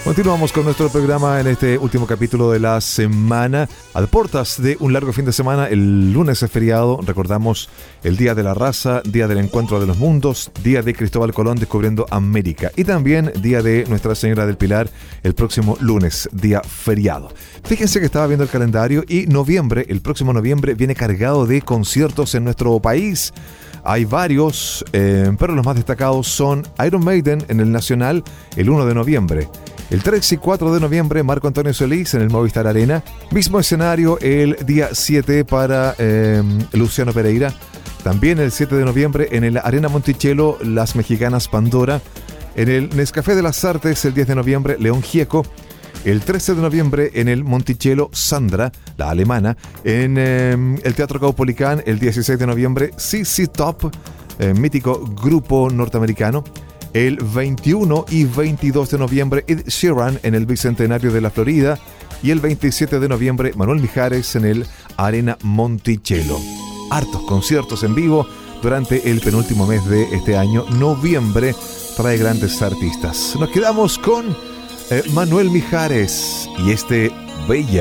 Continuamos con nuestro programa en este último capítulo de la semana. A puertas de un largo fin de semana, el lunes es feriado, recordamos el Día de la Raza, Día del Encuentro de los Mundos, Día de Cristóbal Colón descubriendo América y también Día de Nuestra Señora del Pilar el próximo lunes, día feriado. Fíjense que estaba viendo el calendario y noviembre, el próximo noviembre, viene cargado de conciertos en nuestro país. Hay varios, pero los más destacados son Iron Maiden en el Nacional el 1 de noviembre. El 3 y 4 de noviembre, Marco Antonio Solís en el Movistar Arena. Mismo escenario el día 7 para Luciano Pereira. También el 7 de noviembre en el Arena Monticello, las mexicanas Pandora. En el Nescafé de las Artes, el 10 de noviembre, León Gieco. El 13 de noviembre en el Monticello, Sandra, la alemana. En el Teatro Caupolicán, el 16 de noviembre, ZZ Top, mítico grupo norteamericano. El 21 y 22 de noviembre, Ed Sheeran en el Bicentenario de la Florida. Y el 27 de noviembre, Manuel Mijares en el Arena Monticello. Hartos conciertos en vivo durante el penúltimo mes de este año. Noviembre trae grandes artistas. Nos quedamos con Manuel Mijares y este Bella.